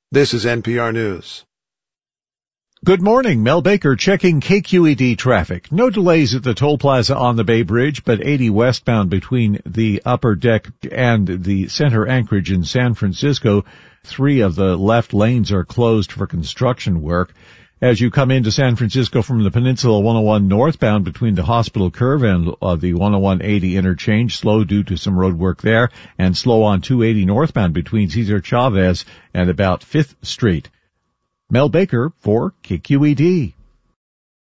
This is NPR News. Good morning. Mel Baker checking KQED traffic. No delays at the toll plaza on the Bay Bridge, but 80 westbound between the upper deck and the center anchorage in San Francisco. 3 of the left lanes are closed for construction work. As you come into San Francisco from the Peninsula 101 northbound between the Hospital Curve and the 101-80 interchange, slow due to some road work there, and slow on 280 northbound between Cesar Chavez and about 5th Street. Mel Baker for KQED.